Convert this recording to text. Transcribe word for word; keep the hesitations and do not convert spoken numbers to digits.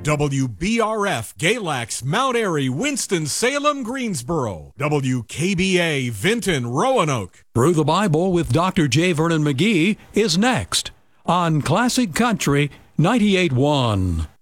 W B R F, Galax, Mount Airy, Winston-Salem, Greensboro. W K B A, Vinton, Roanoke. Through the Bible with Doctor J. Vernon McGee is next on Classic Country ninety-eight point one.